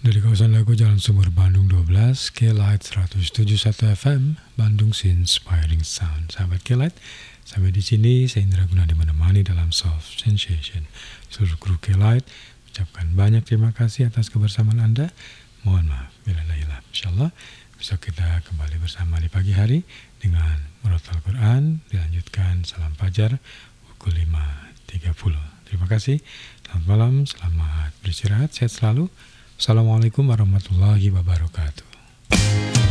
Dari kawasan Lago Jalan Sumur Bandung 12, K-Light 107.1 FM, Bandung Inspiring Sound. Sahabat K-Light, sampai di sini saya Indra Gunadi menemani dalam Soft Sensation. Seluruh kru K-Light ucapkan banyak terima kasih atas kebersamaan Anda. Mohon maaf bila ada hilaf. Insyaallah besok kita kembali bersama di pagi hari dengan Murattal Quran, dilanjutkan salam fajar pukul 5.30. Terima kasih. Selamat malam, selamat beristirahat, sehat selalu. Assalamualaikum warahmatullahi wabarakatuh.